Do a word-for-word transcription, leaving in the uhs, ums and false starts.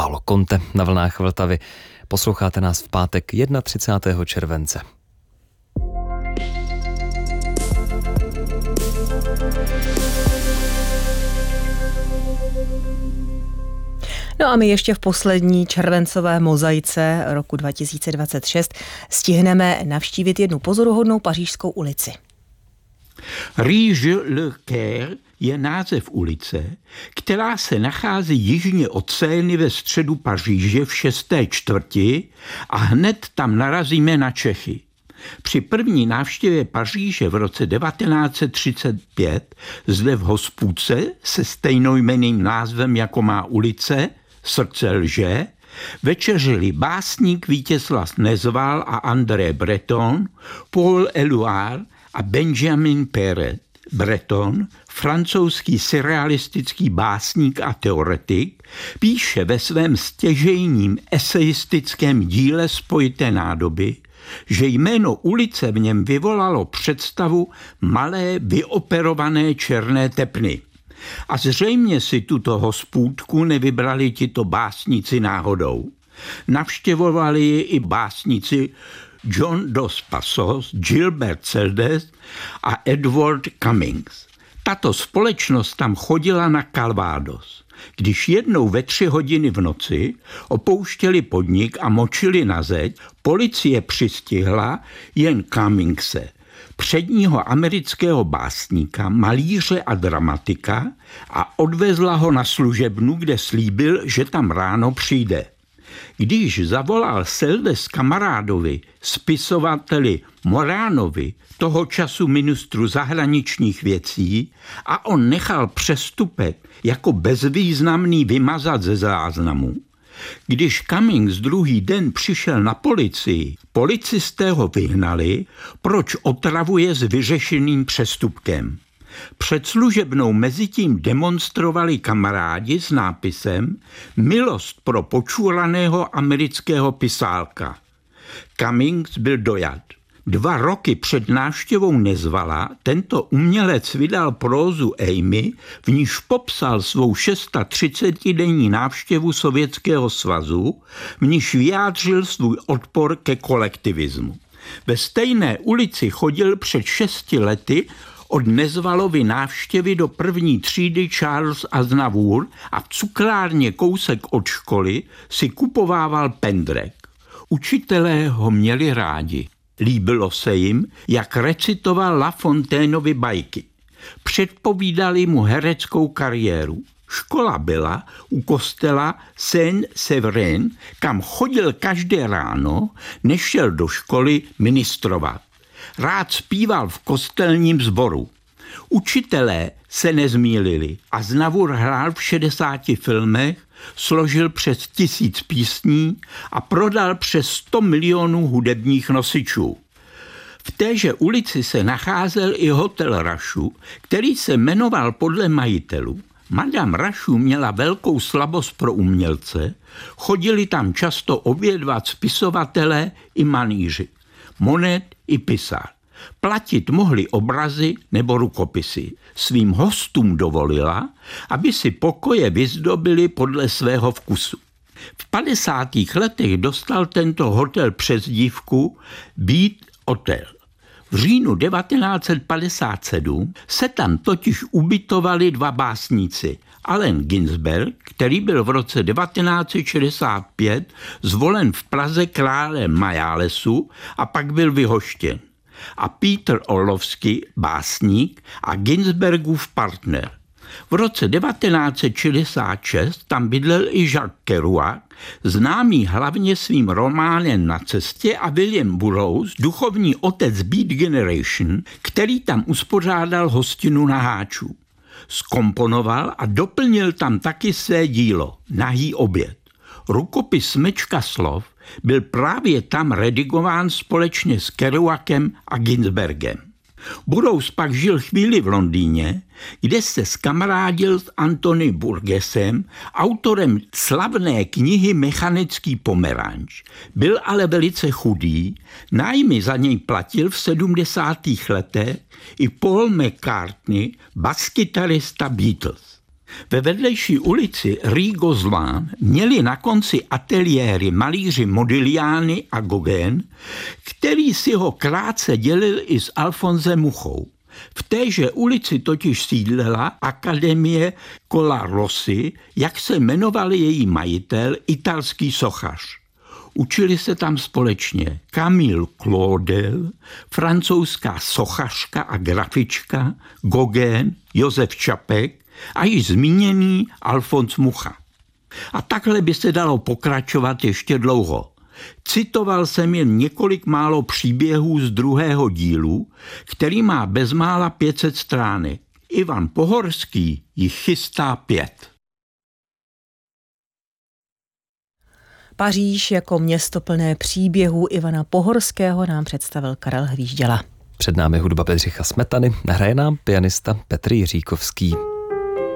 Paolo Conte na vlnách Vltavy. Posloucháte nás v pátek třicátého prvního července. No a my ještě v poslední červencové mozaice roku dva tisíce dvacet šest stihneme navštívit jednu pozoruhodnou pařížskou ulici. Rue Le Caire je název ulice, která se nachází jižně od Seiny ve středu Paříže v šesté čtvrti a hned tam narazíme na Čechy. Při první návštěvě Paříže v roce devatenáct set třicet pět zde v hospůdce se stejnojmenným názvem jako má ulice, Srdce lže, večeřili básník Vítězslav Nezval a André Breton, Paul Éluard a Benjamin Perret. Breton, francouzský surrealistický básník a teoretik, píše ve svém stěžejním esejistickém díle Spojité nádoby, že jméno ulice v něm vyvolalo představu malé vyoperované černé tepny. A zřejmě si tuto hospůdku nevybrali tito básníci náhodou. Navštěvovali ji i básníci John Dos Passos, Gilbert Celdes a Edward Cummings. Tato společnost tam chodila na Calvados. Když jednou ve tři hodiny v noci opouštěli podnik a močili na zeď, policie přistihla jen Cummingse, předního amerického básníka, malíře a dramatika, a odvezla ho na služebnu, kde slíbil, že tam ráno přijde. Když zavolal Celdes kamarádovi, spisovateli Moránovi, toho času ministru zahraničních věcí, a on nechal přestupek jako bezvýznamný vymazat ze záznamu, když Cummings druhý den přišel na policii, policisté ho vyhnali, proč otravuje s vyřešeným přestupkem. Před služebnou mezitím demonstrovali kamarádi s nápisem Milost pro počuraného amerického pisálka. Cummings byl dojat. Dva roky před návštěvou Nezvala tento umělec vydal prózu Amy, v níž popsal svou třicetišestidenní návštěvu Sovětského svazu, v níž vyjádřil svůj odpor ke kolektivismu. Ve stejné ulici chodil před šesti lety od Nezvalovy návštěvy do první třídy Charles Aznavour a v cukrárně kousek od školy si kupovával pendrek. Učitelé ho měli rádi. Líbilo se jim, jak recitoval La Fontaineovy bajky. Předpovídali mu hereckou kariéru. Škola byla u kostela Saint-Séverin, kam chodil každé ráno, než šel do školy ministrovat. Rád zpíval v kostelním sboru. Učitelé se nezmýlili. Aznavour hrál v šedesáti filmech, složil přes tisíc písní a prodal přes sto milionů hudebních nosičů. V téže ulici se nacházel i hotel Rašu, který se jmenoval podle majitelů. Madame Rašu měla velkou slabost pro umělce, chodili tam často obědvat spisovatelé i malíři, Monet i Pissarr. Platit mohli obrazy nebo rukopisy. Svým hostům dovolila, aby si pokoje vyzdobili podle svého vkusu. V padesátých letech dostal tento hotel přezdívku Beat Hotel. V říjnu devatenáct set padesát sedm se tam totiž ubytovali dva básníci. Allen Ginsberg, který byl v roce devatenáct set šedesát pět zvolen v Praze králem Majálesu a pak byl vyhoštěn, a Peter Orlovsky, básník a Ginsbergův partner. V roce devatenáct set šedesát šest tam bydlel i Jacques Kerouac, známý hlavně svým románem Na cestě, a William Burroughs, duchovní otec Beat Generation, který tam uspořádal hostinu na Háčů. Zkomponoval a doplnil tam taky své dílo Nahý oběd. Rukopis Smečka slov byl právě tam redigován společně s Kerouacem a Ginsbergem. Burroughs pak žil chvíli v Londýně, kde se skamarádil s Anthony Burgessem, autorem slavné knihy Mechanický pomeranč. Byl ale velice chudý, nájmy za něj platil v sedmdesátých letech i Paul McCartney, baskytarista Beatles. Ve vedlejší ulici Rue Gozlin měli na konci ateliéry malíři Modigliani a Gauguin, který si ho krátce dělil i s Alfonsem Muchou. V téže ulici totiž sídlela Akademie Colarossi, jak se jmenoval její majitel, italský sochař. Učili se tam společně Camille Claudel, francouzská sochařka a grafička, Gauguin, Josef Čapek a již zmíněný Alfons Mucha. A takhle by se dalo pokračovat ještě dlouho. Citoval jsem jen několik málo příběhů z druhého dílu, který má bezmála pět set stránek. Ivan Pohorský jich chystá pět. Paříž jako město plné příběhů Ivana Pohorského nám představil Karel Hvížděla. Před námi hudba Bedřicha Smetany, hraje nám pianista Petr Jiříkovský.